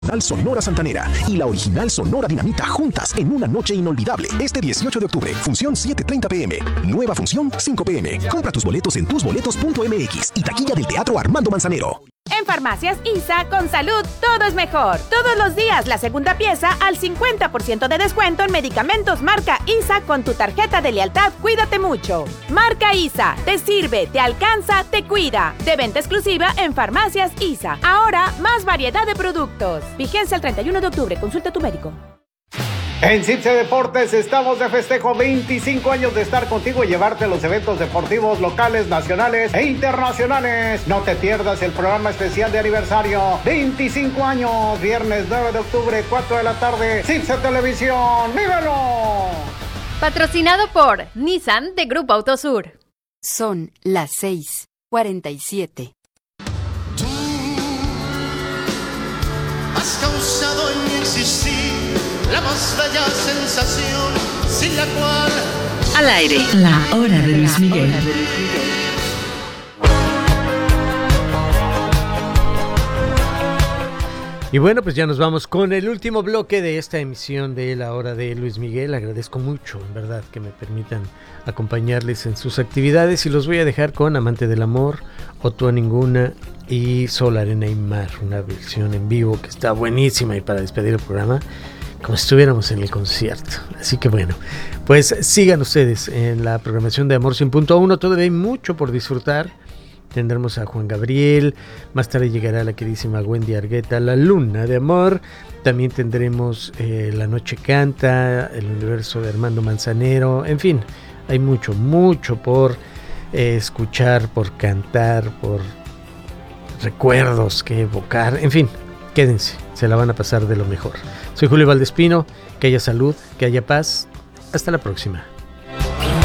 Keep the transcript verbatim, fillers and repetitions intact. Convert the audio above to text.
Sonora Santanera y la original Sonora Dinamita juntas en una noche inolvidable. Este dieciocho de octubre, función siete treinta pm. Nueva función cinco pm. Compra tus boletos en tus boletos punto m x y taquilla del Teatro Armando Manzanero. En Farmacias I S A, con salud, todo es mejor. Todos los días, la segunda pieza al cincuenta por ciento de descuento en medicamentos marca I S A con tu tarjeta de lealtad Cuídate Mucho. Marca I S A, te sirve, te alcanza, te cuida. De venta exclusiva en Farmacias I S A. Ahora, más variedad de productos. Vigencia el treinta y uno de octubre. Consulta a tu médico. En Cipse Deportes estamos de festejo, veinticinco años de estar contigo y llevarte los eventos deportivos locales, nacionales e internacionales. No te pierdas el programa especial de aniversario, veinticinco años, viernes nueve de octubre, cuatro de la tarde, Cipse Televisión, ¡vívelo! Patrocinado por Nissan de Grupo Autosur. Son las seis cuarenta y siete. Tú has causado en mi existir la más bella sensación, sin la cual... Al aire, la hora de Luis Miguel. Y bueno, pues ya nos vamos con el último bloque de esta emisión de La Hora de Luis Miguel. Agradezco mucho, en verdad, que me permitan acompañarles en sus actividades y los voy a dejar con Amante del Amor, O Tú a Ninguna y Sol, Arena y Mar, una versión en vivo que está buenísima y para despedir el programa, como si estuviéramos en el concierto. Así que bueno, pues sigan ustedes en la programación de Amor cien punto uno. Todavía hay mucho por disfrutar. Tendremos a Juan Gabriel, más tarde llegará la queridísima Wendy Argueta, La Luna de Amor. También tendremos eh, La Noche Canta, el universo de Armando Manzanero. En fin, hay mucho, mucho por eh, escuchar, por cantar, por recuerdos que evocar. En fin, quédense, se la van a pasar de lo mejor. Soy Julio Valdespino, que haya salud, que haya paz. Hasta la próxima.